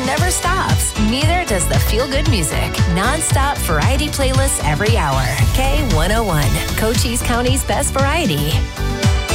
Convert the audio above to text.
never stops. Neither does the feel-good music. Non-stop variety playlists every hour. K101, Cochise County's best variety.